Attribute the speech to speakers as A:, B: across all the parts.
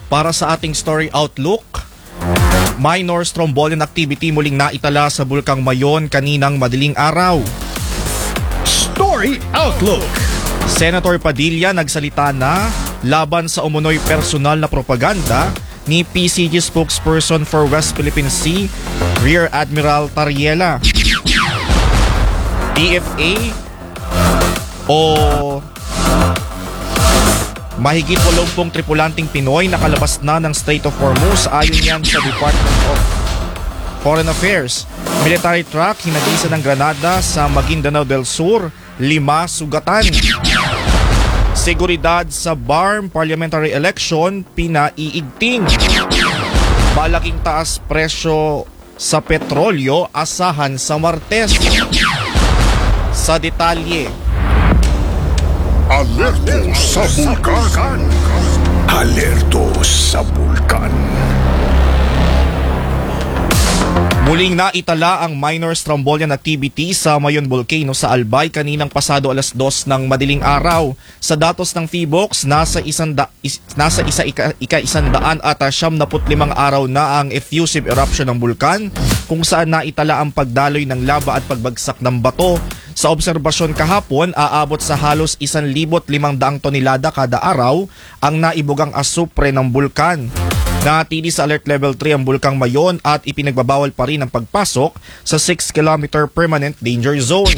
A: Para sa ating story outlook, minor strombolian activity muling naitala sa Bulkang Mayon kaninang madaling araw.
B: Story outlook.
A: Senator Padilla nagsalita na laban sa umunoy personal na propaganda ni PCG spokesperson for West Philippine Sea, Rear Admiral Tariela. DFA o mahigit 80 tripulanting Pinoy nakalabas na ng Strait of Hormuz ayon yan sa Department of Foreign Affairs. Military truck hinagisa ng granada sa Maguindanao del Sur, 5 sugatan. Seguridad sa BARM parliamentary election pinaiigting. Malaking taas presyo sa petrolyo asahan sa Martes. Sa detalye,
B: Alerto sa bulkan. Alerto sa bulkan.
A: muling naitala ang minor strombolian activity sa Mayon Volcano sa Albay kaninang pasado alas 2 ng madaling araw. Sa datos ng PHIVOLCS, nasa 1,175 araw na ang effusive eruption ng bulkan, kung saan naitala ang pagdaloy ng lava at pagbagsak ng bato. Sa obserbasyon kahapon, aabot sa halos 1,500 tonelada kada araw ang naibugang asupre ng bulkan. Natili sa Alert Level 3 ang Bulkang Mayon at ipinagbabawal pa rin ang pagpasok sa 6-kilometer permanent danger zone.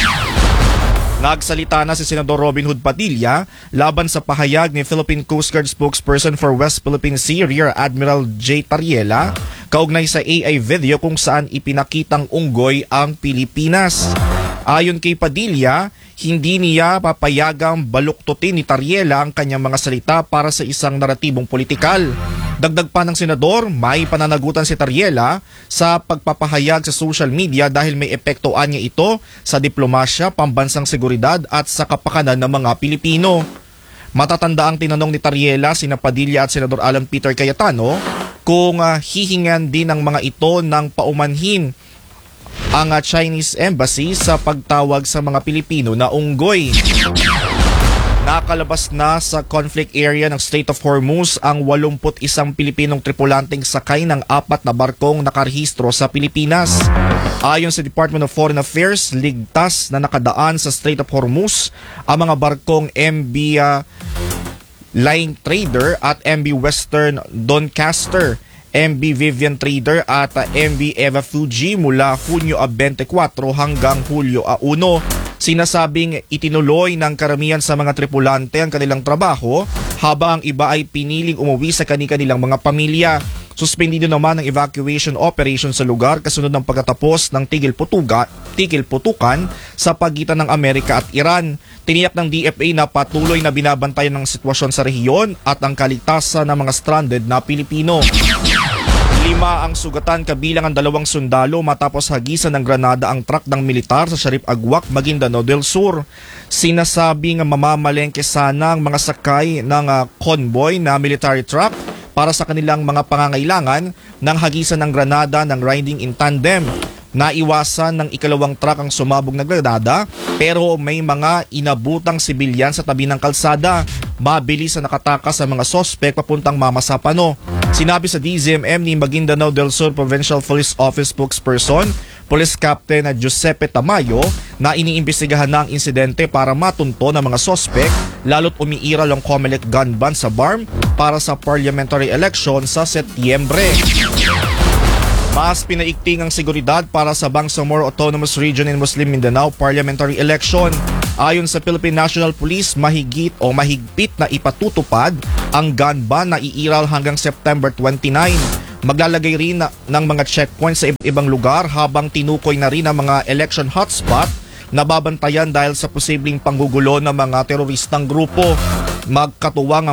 A: Nagsalita na si Senador Robin Hood Padilla laban sa pahayag ni Philippine Coast Guard spokesperson for West Philippine Sea, Rear Admiral J. Tariela, kaugnay sa AI video kung saan ipinakitang unggoy ang Pilipinas. Ayon kay Padilla, hindi niya papayagang baluktutin ni Tariela ang kanyang mga salita para sa isang naratibong politikal. Dagdag pa ng senador, may pananagutan si Tariela sa pagpapahayag sa social media dahil may epektoan niya ito sa diplomasya, pambansang seguridad at sa kapakanan ng mga Pilipino. Matatanda ang tinanong ni Tariela, sina Padilla at Senador Alan Peter Cayetano kung hihingan din ng mga ito ng paumanhin ang Chinese Embassy sa pagtawag sa mga Pilipino na unggoy. Nakalabas na sa conflict area ng Strait of Hormuz ang 81 Pilipinong tripulanteng sakay ng 4 na barkong nakarehistro sa Pilipinas. Ayon sa Department of Foreign Affairs, ligtas na nakadaan sa Strait of Hormuz ang mga barkong MV Line Trader at MV Western Doncaster, MV Vivian Trader at MV Eva Fuji mula Hunyo 24 hanggang Hulyo 1. Sinasabing itinuloy ng karamihan sa mga tripulante ang kanilang trabaho habang ang iba ay piniling umuwi sa kanilang mga pamilya. Suspendido naman ang evacuation operation sa lugar kasunod ng pagtatapos ng tigil putukan sa pagitan ng Amerika at Iran. Tiniyak ng DFA na patuloy na binabantayan ng sitwasyon sa rehiyon at ang kaligtasan ng mga stranded na Pilipino. 5 ang sugatan kabilang ang 2 sundalo matapos hagisan ng granada ang truck ng militar sa Sharif Agwak, Maguindanao del Sur. Sinasabing mamamalengke sana ang mga sakay ng convoy na military truck para sa kanilang mga pangangailangan ng hagisan ng granada ng riding in tandem. Naiwasan ng ikalawang truck ang sumabog na granada pero may mga inabutang sibilyan sa tabi ng kalsada. Mabilis na nakatakas sa mga sospek papuntang Mamasapano. Sinabi sa DZMM ni Maguindanao del Sur Provincial Police Office spokesperson, Police Captain Giuseppe Tamayo, na iniimbestigahan na ang insidente para matunto ng mga sospek lalo't umiiral ang COMELEC gun ban sa BARM para sa parliamentary election sa Setyembre. Mas pinaigting ang seguridad para sa Bangsamoro Autonomous Region in Muslim Mindanao parliamentary election. Ayon sa Philippine National Police, mahigpit na ipatutupad ang gun ban na iiral hanggang September 29. Maglalagay rin ng mga checkpoints sa ibang lugar habang tinukoy na rin ang mga election hotspot na babantayan dahil sa posibleng panggugulo ng mga teroristang grupo. Makakatuwang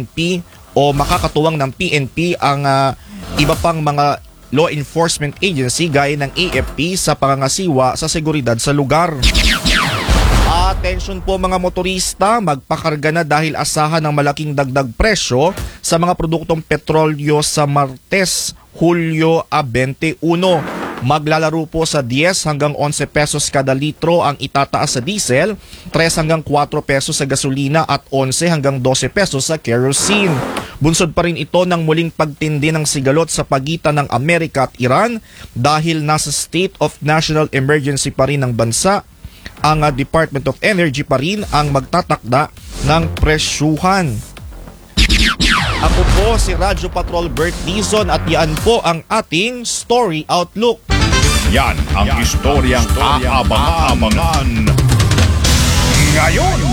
A: ng PNP ang iba pang mga law enforcement agency gaya ng AFP sa pangangasiwa sa seguridad sa lugar. Atensyon po mga motorista, magpakarga na dahil asahan ng malaking dagdag presyo sa mga produktong petrolyo sa Martes, Hulyo 21. Maglalaro po sa 10 hanggang 11 pesos kada litro ang itataas sa diesel, 3 hanggang 4 pesos sa gasolina at 11 hanggang 12 pesos sa kerosene. Bunsod pa rin ito ng muling pagtindi ng sigalot sa pagitan ng Amerika at Iran dahil nasa state of national emergency pa rin ng bansa. Ang Department of Energy pa rin ang magtatakda ng presyuhan. Ako po si Radyo Patrol Bert Dizon at yan po ang ating Story Outlook.
B: Yan ang istoryang aabangan ngayon.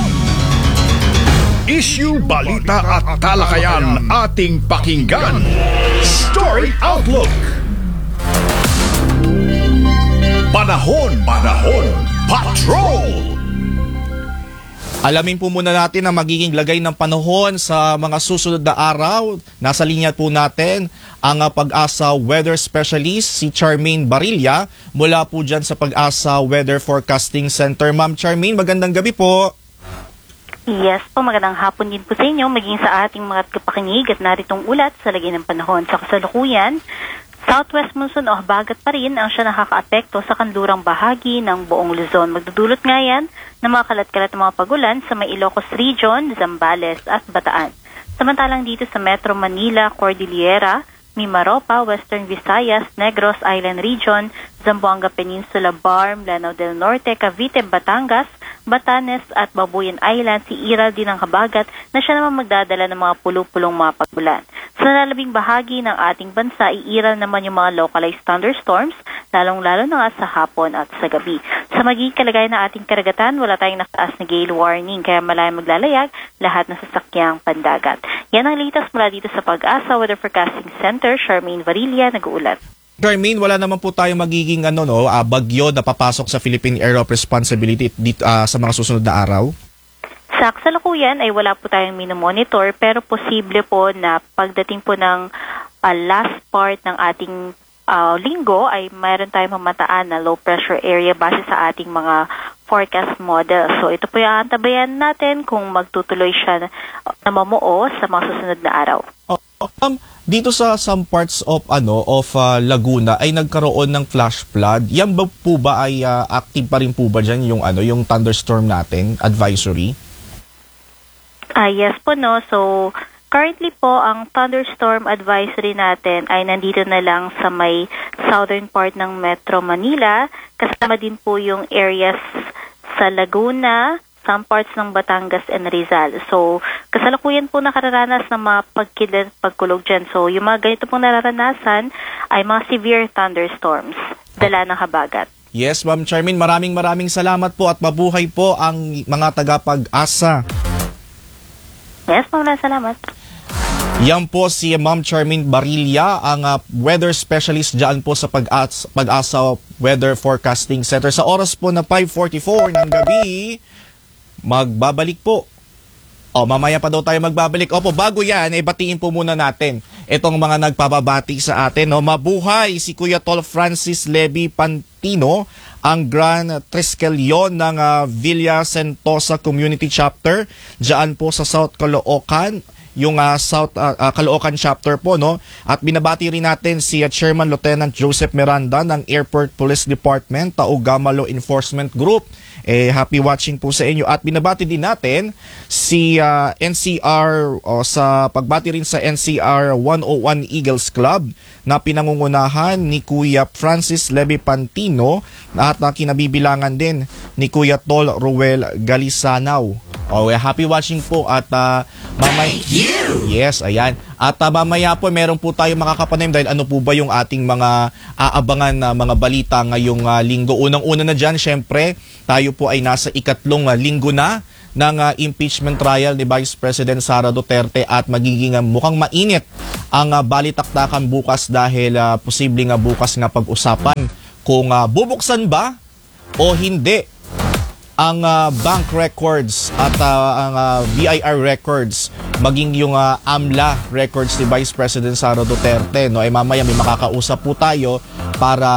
B: Issue, balita at talakayan ating pakinggan. Story Outlook. Panahon, Patrol.
A: Alamin po muna natin ang magiging lagay ng panahon sa mga susunod na araw. Nasa linya po natin ang Pag-asa Weather Specialist, si Charmaine Barilla, mula po dyan sa Pag-asa Weather Forecasting Center. Ma'am Charmaine, magandang gabi po.
C: Yes po, magandang hapon din po sa inyo, maging sa ating mga kapakinig at naritong ulat sa lagay ng panahon. Sa kasalukuyan, southwest monsoon o habagat pa rin ang siya nakakaapekto sa kanlurang bahagi ng buong Luzon. Magdudulot nga yan ng mga kalat-kalat ng mga pagulan sa may Ilocos Region, Zambales at Bataan. Samantalang dito sa Metro Manila, Cordillera, Mimaropa, Western Visayas, Negros Island Region, Zamboanga Peninsula, Barm, Lanao del Norte, Cavite, Batangas, Batanes at Babuyan Island, si Iral din ang habagat na siya naman magdadala ng mga pulupulong mga pagulan. Sa lalabing bahagi ng ating bansa, iiral naman yung mga localized thunderstorms, lalong-lalo na nga sa hapon at sa gabi. Sa magiging kalagayan ng ating karagatan, wala tayong nakaas na gale warning, kaya malayang maglalayag lahat ng sasakyang pandagat. Yan ang latest mula dito sa Pag-asa Weather Forecasting Center. Charmaine Barilla, nag-uulat.
A: Charmaine, wala naman po tayong magiging bagyo na papasok sa Philippine Area of Responsibility dito, sa mga susunod na araw?
C: Sa kasalukuyan ay wala po tayong minomonitor, pero posible po na pagdating po ng last part ng ating linggo ay mayroon tayong mamataan na low pressure area base sa ating mga forecast model. So ito po yung antabayan natin kung magtutuloy siya na mamuo sa mga susunod na araw.
A: Dito sa some parts of Laguna ay nagkaroon ng flash flood. Yan ba po ba ay active pa rin po ba diyan yung thunderstorm natin advisory?
C: Yes po no. So currently po ang thunderstorm advisory natin ay nandito na lang sa may southern part ng Metro Manila. Kasama din po yung areas sa Laguna, some parts ng Batangas and Rizal. So, kasalukuyan po nakararanas ng mga pagkilid, pagkulog dyan. So, yung mga ganito pong nararanasan ay mga severe thunderstorms, dala ng habagat.
A: Yes, Ma'am Charmaine, maraming salamat po at mabuhay po ang mga taga-Pag-asa.
C: Yes, maraming salamat.
A: Yan po si Ma'am Charmaine Barilla, ang weather specialist dyan po sa Pag-asa Weather Forecasting Center. Sa oras po na 5:44 ng gabi, magbabalik po. Mamaya pa daw tayo magbabalik. Opo, bago yan, batiin po muna natin itong mga nagpababati sa atin. Mabuhay si Kuya Tol Francis Levy Pantino, ang Grand Triskelion ng Villa Sentosa Community Chapter, dyan po sa South Caloocan, yung South Caloocan chapter po, no? At binabati rin natin si Chairman Lieutenant Joseph Miranda ng Airport Police Department, Taugama Law Enforcement Group. Happy watching po sa inyo. At binabati din natin si NCR sa pagbati rin sa NCR 101 Eagles Club na pinangungunahan ni Kuya Francis Levy Pantino at kinabibilangan din ni Kuya Tol Ruel Galisanaw. Happy watching po at mamaya. Yes, ayan. At mamaya po meron po tayo makakapanim dahil ano po ba yung ating mga aabangan na mga balita ngayong linggo. Unang-una na dyan, syempre, tayo po ay nasa ikatlong linggo na ng impeachment trial ni Vice President Sara Duterte at magiging mukhang mainit ang balitaktakan bukas dahil posibleng bukas nga pag-usapan kung bubuksan ba o hindi ang bank records at ang BIR records, maging yung AMLA records ni Vice President Sara Duterte, no? Mamaya may makakausap po tayo para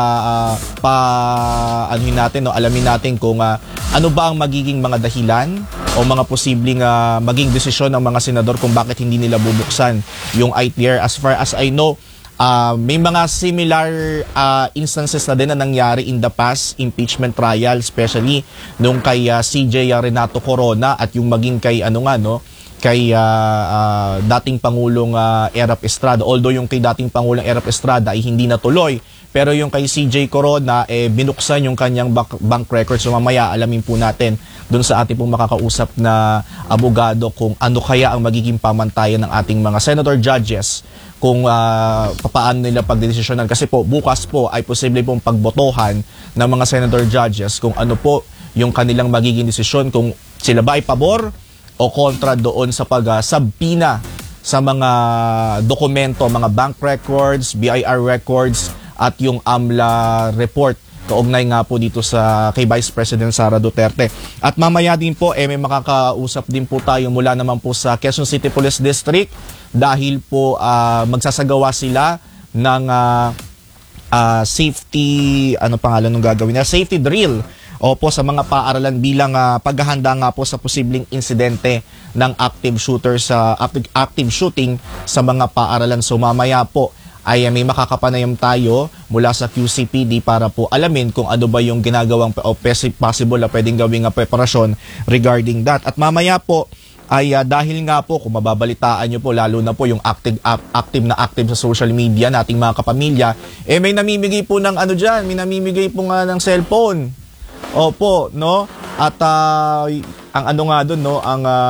A: alamin natin kung ano ba ang magiging mga dahilan o mga posibleng maging desisyon ng mga senador kung bakit hindi nila bubuksan yung ITR. As far as I know, may mga similar instances na din na nangyari in the past impeachment trial, especially nung kay CJ Renato Corona at yung maging kay kay dating Pangulong Erap Estrada. Although yung kay dating Pangulong Erap Estrada ay hindi natuloy, pero yung kay CJ Corona binuksan yung kanyang bank record. So mamaya alamin po natin doon sa ating pong makakausap na abogado kung ano kaya ang magiging pamantayan ng ating mga senator judges kung paano nila pagdedesisyonan. Kasi po bukas po ay posible pong pagbotohan ng mga senator judges kung ano po yung kanilang magiging desisyon, kung sila ba ay pabor o kontra doon sa pag-subpoena sa mga dokumento, mga bank records, BIR records at yung AMLA report kaugnay nga po dito sa kay Vice President Sara Duterte. At mamaya din po may makakausap din po tayo mula naman po sa Quezon City Police District dahil po magsasagawa sila ng safety, ano pangalan ng gagawin na? Safety drill sa mga paaralan bilang paghahanda nga po sa posibleng insidente ng active shooting sa mga paaralan. So mamaya po ay may makakapanayam tayo mula sa QCPD para po alamin kung ano ba yung ginagawang o possible na pwedeng gawing preparasyon regarding that. At mamaya po ay dahil nga po kung mababalitaan nyo po lalo na po yung active sa social media nating mga kapamilya, may namimigay po ng may namimigay po nga ng cellphone. Opo, no? At ang nga doon, no,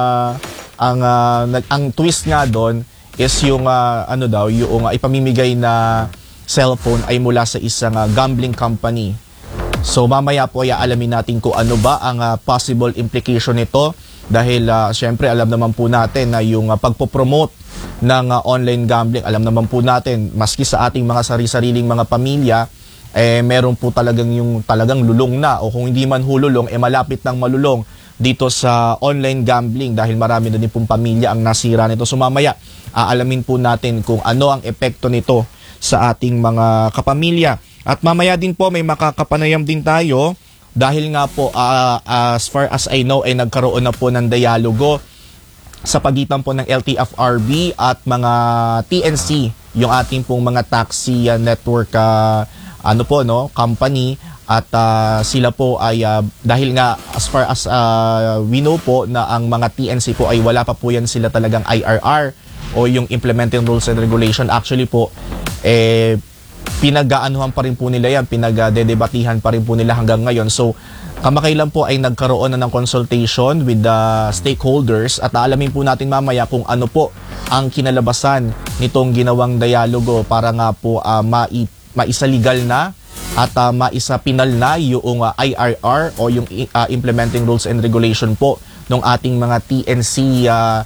A: ang twist nga doon is yung yung ipamimigay na cellphone ay mula sa isang gambling company. So mamaya po ay alamin natin kung ano ba ang possible implication nito dahil syempre alam naman po natin na yung pagpopromote ng online gambling, alam naman po natin maski sa ating mga sari-sariling mga pamilya meron po talagang lulong na o kung hindi man hululong malapit ng malulong dito sa online gambling dahil marami na din pong pamilya ang nasira nito. So mamaya aalamin po natin kung ano ang epekto nito sa ating mga kapamilya. At mamaya din po may makakapanayam din tayo dahil nga po as far as I know ay nagkaroon na po ng dialogo sa pagitan po ng LTFRB at mga TNC, yung ating pong mga taxi network company. At sila po ay dahil nga as far as we know po na ang mga TNC po ay wala pa po yan sila talagang IRR o yung implementing rules and regulation. Actually po pinag-aanuhan pa rin po nila yan, pinag-dedebatihan pa rin po nila hanggang ngayon. So kamakailan po ay nagkaroon na ng consultation with the stakeholders at aalamin po natin mamaya kung ano po ang kinalabasan nitong ginawang dialogo para nga po maisaligal na at maisapinal na yung IRR o yung implementing rules and regulation po ng ating mga TNC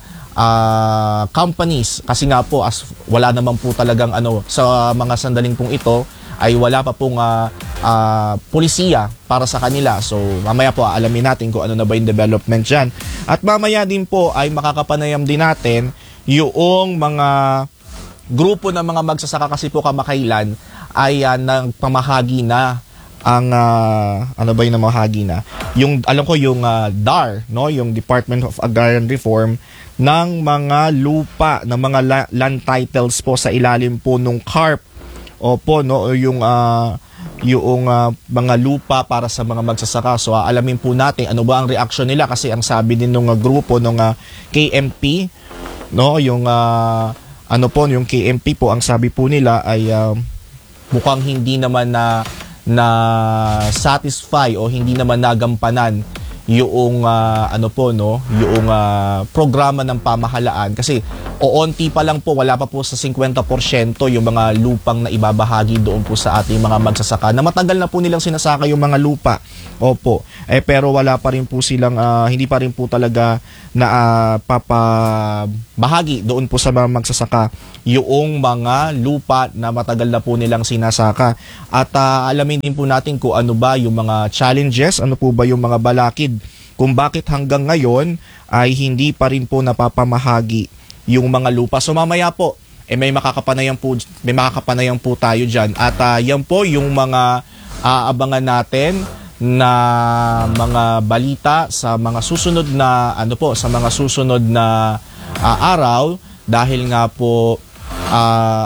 A: companies. Kasi nga po wala naman po talagang sa mga sandaling pong ito ay wala pa pong polisiya para sa kanila. So mamaya po alamin natin kung ano na ba yung development dyan. At mamaya din po ay makakapanayam din natin yung mga grupo ng mga magsasaka kasi po kamakailan ay nagpamahagi na ang yung namahagi na yung alam ko yung DAR, no, yung Department of Agrarian Reform ng mga lupa, ng mga land titles po sa ilalim po nung CARP. Opo, no, yung mga lupa para sa mga magsasaka. So alamin po natin ano ba ang reaction nila kasi ang sabi din ng grupo ng KMP, no, yung yung KMP po, ang sabi po nila ay mukhang hindi naman na satisfy o hindi naman nagampanan yung yung programa ng pamahalaan kasi oonti pa lang po, wala pa po sa 50% yung mga lupang na ibabahagi doon po sa ating mga magsasaka na matagal na po nilang sinasaka yung mga lupa. Opo. Pero wala pa rin po silang hindi pa rin po talaga na papabahagi doon po sa mga magsasaka yung mga lupa na matagal na po nilang sinasaka. At alamin din po natin kung ano ba yung mga challenges, ano po ba yung mga balakid kung bakit hanggang ngayon ay hindi pa rin po napapamahagi yung mga lupa. So mamaya po may makakapanayam po tayo diyan. At yan po yung mga aabangan natin na mga balita sa mga susunod na sa mga susunod na araw dahil nga po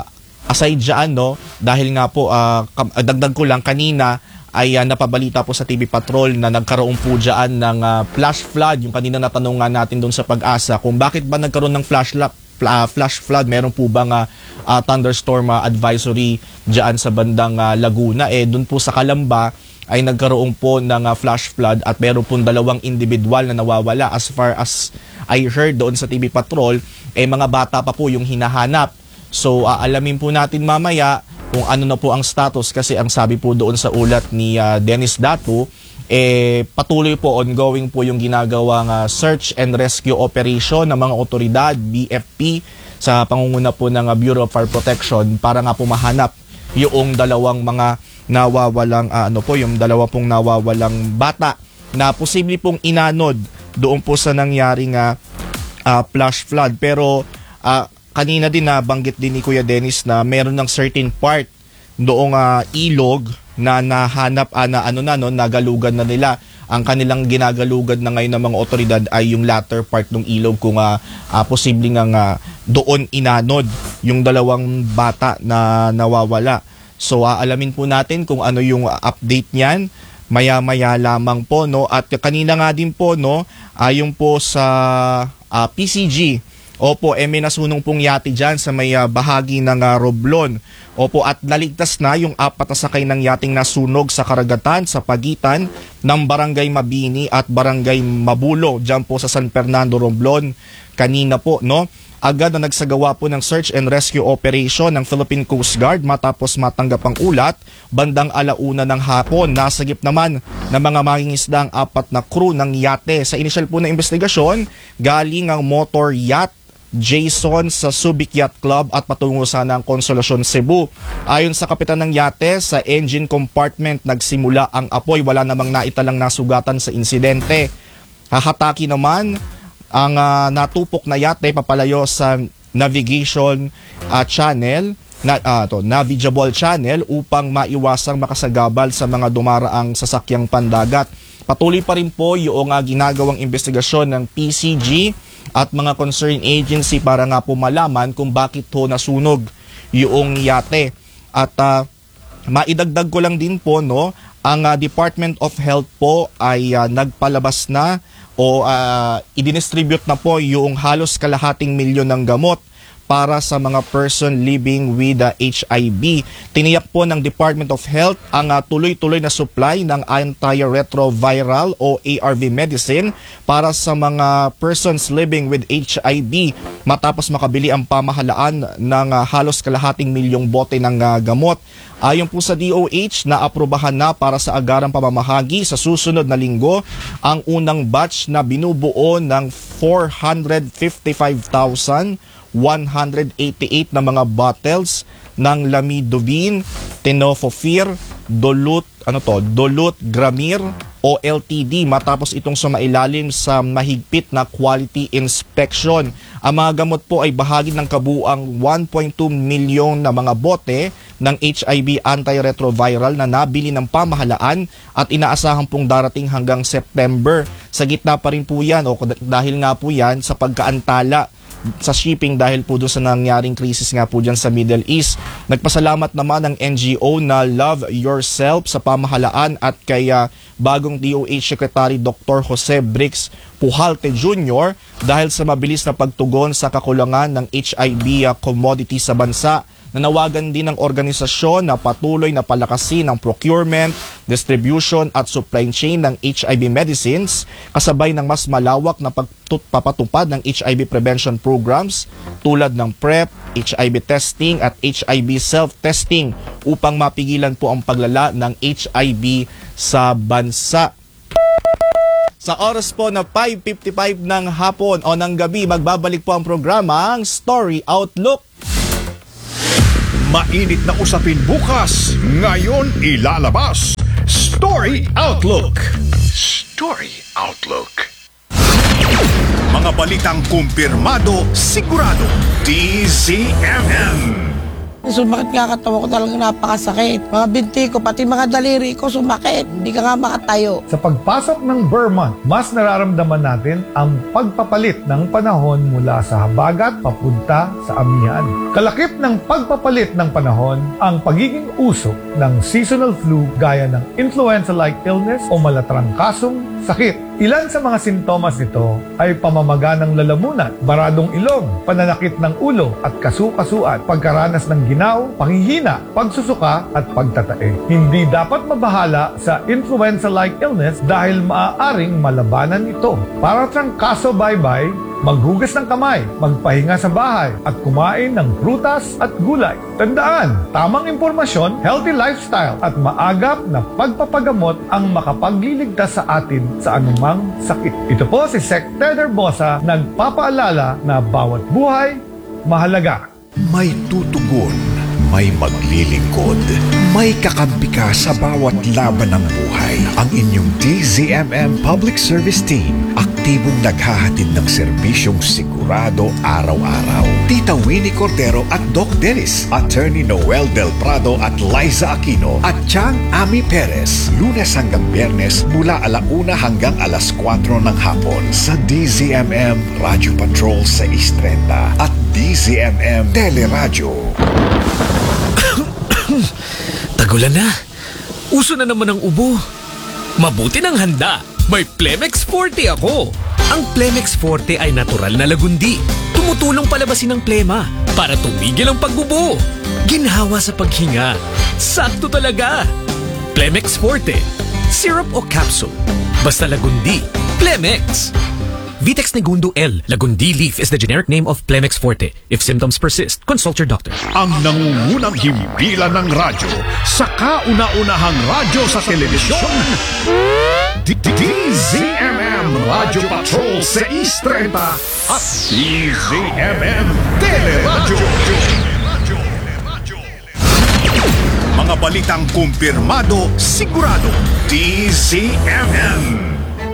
A: aside dyan, no, dahil nga po, dagdag ko lang kanina, ay napabalita po sa TV Patrol na nagkaroon po dyan ng flash flood. Yung kanina natanong nga natin doon sa Pag-asa kung bakit ba nagkaroon ng flash flood. Meron po bang thunderstorm advisory dyan sa bandang Laguna? Doon po sa Calamba ay nagkaroon po ng flash flood at meron po 2 individual na nawawala. As far as I heard doon sa TV Patrol, mga bata pa po yung hinahanap. So alamin po natin mamaya kung ano na po ang status, kasi ang sabi po doon sa ulat ni Dennis Datu, patuloy po, ongoing po yung ginagawang search and rescue operation ng mga otoridad, BFP, sa pangunguna po ng Bureau of Fire Protection para nga po mahanap yung 2 mga nawawalang, yung 2 pong nawawalang bata na posible pong inanod doon po sa nangyaring flash flood. Pero kanina din nabanggit din ni Kuya Dennis na meron ng certain part doong ilog na nahanap nagalugan na nila. Ang kanilang ginagalugan na ngayon ng mga otoridad ay yung latter part ng ilog kung posibleng doon inanod yung 2 bata na nawawala. So alamin po natin kung ano yung update niyan maya-maya lamang po, no. At kanina nga din po, no, ayon po sa PCG, opo, may nasunong pong yate dyan sa may bahagi ng Romblon. Opo, at naligtas na yung 4 na sakay ng yating nasunog sa karagatan sa pagitan ng Barangay Mabini at Barangay Mabulo dyan po sa San Fernando, Romblon. Kanina po, no, agad na nagsagawa po ng search and rescue operation ng Philippine Coast Guard matapos matanggap ang ulat. Bandang 1:00 ng hapon, nasagip naman ng mga mangingisda ang 4 na crew ng yate. Sa initial po na investigasyon, galing ang motor yacht Jason sa Subic Yacht Club at patungo sana ang Consolacion, Cebu. Ayon sa kapitan ng yate, sa engine compartment nagsimula ang apoy. Wala namang naitalang nasugatan sa insidente. Hahataki naman ang natupok na yate papalayo sa navigation channel, navigable channel upang maiwasang makasagabal sa mga dumaraang sasakyang pandagat. Patuloy pa rin po yung ginagawang investigasyon ng PCG at mga concerned agency para nga po malaman kung bakit ho nasunog yung yate. At maidagdag ko lang din po, no, ang Department of Health po ay nagpalabas na o i-distribute na po yung halos 250 milyon ng gamot para sa mga person living with HIV. Tiniyak po ng Department of Health ang tuloy-tuloy na supply ng antiretroviral o ARV medicine para sa mga persons living with HIV matapos makabili ang pamahalaan ng halos 250 milyong bote ng gamot. Ayon po sa DOH, naaprubahan na para sa agarang pamamahagi sa susunod na linggo ang unang batch na binubuo ng 455,188 na mga bottles ng Lamidovine, Tenofovir, Dolutegravir o LTD matapos itong sumailalim sa mahigpit na quality inspection. Ang mga gamot po ay bahagi ng kabuuang 1.2 milyon na mga bote ng HIV antiretroviral na nabili ng pamahalaan at inaasahan pong darating hanggang September. Sa gitna pa rin po yan, dahil nga po yan sa pagkaantala sa shipping dahil po doon sa nangyaring krisis nga po dyan sa Middle East. Nagpasalamat naman ang NGO na Love Yourself sa pamahalaan at kay bagong DOH Secretary Dr. Jose Brix Pujalte Jr. dahil sa mabilis na pagtugon sa kakulangan ng HIV commodity sa bansa. Nanawagan din ng organisasyon na patuloy na palakasin ang procurement, distribution at supply chain ng HIV medicines kasabay ng mas malawak na papatupad ng HIV prevention programs tulad ng PrEP, HIV testing at HIV self-testing upang mapigilan po ang paglala ng HIV sa bansa. Sa oras po na 5:55 ng hapon o ng gabi, magbabalik po ang programang Story Outlook.
B: Mainit na usapin bukas, ngayon ilalabas. Story Outlook. Story Outlook. Mga balitang kumpirmado, sigurado. DZMM.
D: Sumakit nga katawan ko, talagang napakasakit. Mga binti ko, pati mga daliri ko sumakit. Hindi ka nga makatayo.
E: Sa pagpasok ng Burr Month, mas nararamdaman natin ang pagpapalit ng panahon mula sa habagat papunta sa amihan. Kalakip ng pagpapalit ng panahon ang pagiging usok ng seasonal flu gaya ng influenza-like illness o malatrangkasong sakit. Ilan sa mga sintomas nito ay pamamaga ng lalamunan, baradong ilong, pananakit ng ulo at kasukasuan, pagkaranas ng ginaw, panghihina, pagsusuka at pagtatae. Hindi dapat mabahala sa influenza-like illness dahil maaaring malabanan ito. Para trangkaso bye-bye, maghugas ng kamay, magpahinga sa bahay, at kumain ng prutas at gulay. Tandaan, tamang impormasyon, healthy lifestyle, at maagap na pagpapagamot ang makapagliligtas sa atin sa anumang sakit. Ito po si Sec. Teder Bosa, nagpapaalala na bawat buhay, mahalaga.
B: May tutugon, may maglilingkod, may kakampi ka sa bawat laban ng buhay. Ang inyong DZMM Public Service Team, aktibong naghahatid ng serbisyong sigurado araw-araw. Tita Winnie Cordero at Doc Dennis, Attorney Noel Del Prado at Liza Aquino, at Chang Ami Perez, Lunes hanggang Biyernes mula 1:00 hanggang 4:00 ng hapon sa DZMM Radio Patrol 630 at DZMM Teleradyo.
F: Tagulan na. Uso na naman ang ubo. Mabuti ng handa. May Plemex Forte ako. Ang Plemex Forte ay natural na lagundi. Tumutulong palabasin ang plema para tumigil ang pagbubo. Ginhawa sa paghinga. Sakto talaga. Plemex Forte. Syrup o capsule. Basta lagundi. Plemex. Vitex Negundo L. Lagundi leaf is the generic name of Plemex Forte. If symptoms persist, consult your doctor.
B: Ang nangungunang himpilan ng radyo sa kauna-unahang radyo sa telebisyon. DZMM Radio Patrol 630 at DZMM Teleradyo. Mga balitang kumpirmado, sigurado. DZMM.